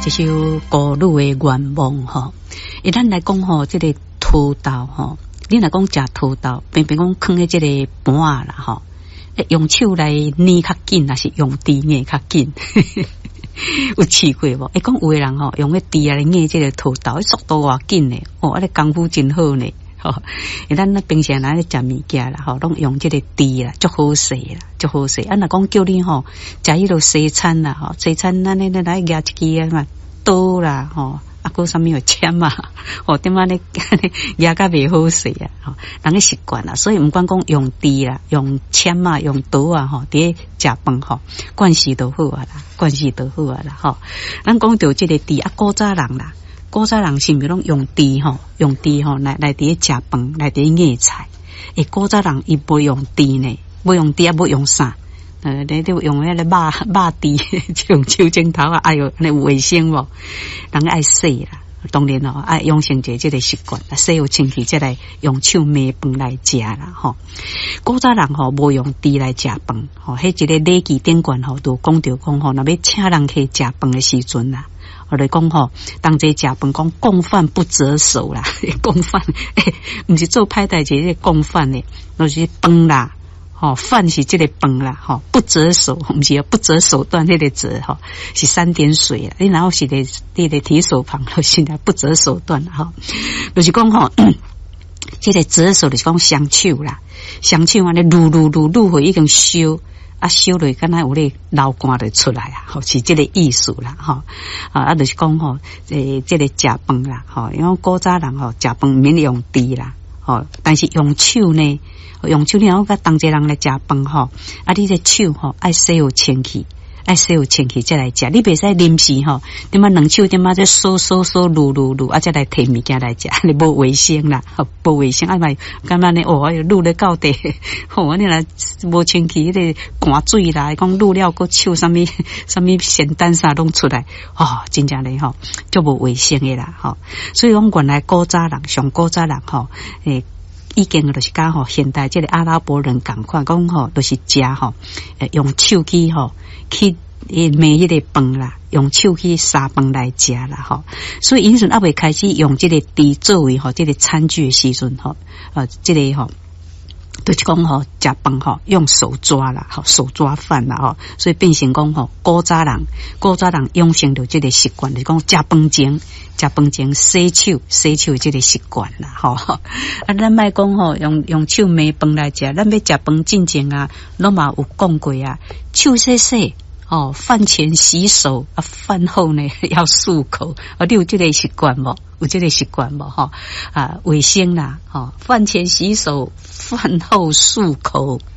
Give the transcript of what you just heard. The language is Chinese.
这首歌女的愿望吼，咱来讲吼，这个土豆吼，你来讲食土豆，偏偏讲放喺这个盘啊啦吼，用手来捏较紧，还是用箸捏较紧？有试过无？讲有的人吼，用个箸来捏这个土豆，速度偌紧呢？哦，功夫真好呢。吼，咱那平常来食物件啦，吼，拢用这个箸啦，足好势啦，足好势。若讲叫你吼，食迄落西餐啦，吼，西餐咱咧来夹一支啊嘛，刀啦，吼，个啥物有签啊，吼，点解咧夹甲袂好势啊？吼，人个习惯啦，所以毋管讲用箸啦，用签啊，用刀啊，吼，伫食饭吼，惯势都好啊啦，惯势都好啊啦，吼。咱讲到这个箸啊，古早人啦。古早人是毋是拢用箸吼，用箸吼来伫食饭，来伫捏菜。古早人伊不用箸呢，不用箸啊，不用啥？你都用迄个肉箸，用手指头啊，哎哟，安尼有卫生无？人爱洗啦，当然咯，爱养成一个习惯，洗有清气，再来用手糜饭来食啦，吼。古早人吼无用箸来食饭，吼，迄一个礼记典卷吼，都讲着讲吼，若要请人去食饭的时阵啦。我来讲吼，当这食饭讲共犯不择手啦，共犯毋是做歹代志，这共犯呢，就是饭啦，吼饭是这个饭啦，吼不择手，毋是不择手段，这个择吼是3点水啦，你然后是这个提手旁，就是不择手段吼，就是讲吼，这个择手就是讲双手啦，双手安尼撸会已经烧。烧落敢若有咧流汗就出来啊，吼是这个意思啦，吼就是讲吼，这个食饭啦，吼，因为古早人吼食饭免用箸啦，吼，但是用手呢，用手呢，我甲当一人来食饭吼，你这手吼爱洗有清气。爱洗有清气再来食，你袂使临时吼，点仔两手点仔再梳撸，再来摕物件来食，你无卫生啦，无卫生，咪干嘛呢？哦，撸咧到底，吼，你若无清气，迄个寒水啦，讲撸了个手啥物仙丹啥拢出来，哦，真正嘞吼，足无卫生的啦，吼，所以讲原来古早人上古早人吼，已经就是甲吼现代这个阿拉伯人共款，讲吼都是食吼，用手机吼。去糜迄个饭啦，用手去撒饭来食啦吼，所以因阵还未开始用这个箸作为吼这个餐具的时阵吼，这个吼。就是讲吼，食饭吼用手抓啦，吼手抓饭啦吼，所以变成讲吼，古早人养成着这个习惯，就是讲食饭前洗手这个习惯啦，吼。咱莫讲吼，用手糜饭来食，咱要食饭之前啊，拢嘛有讲过啊，手洗。哦，饭前洗手啊，饭后呢要漱口啊，你有这个习惯无？有这个习惯无？哈卫生啦，饭前洗手，饭后漱口。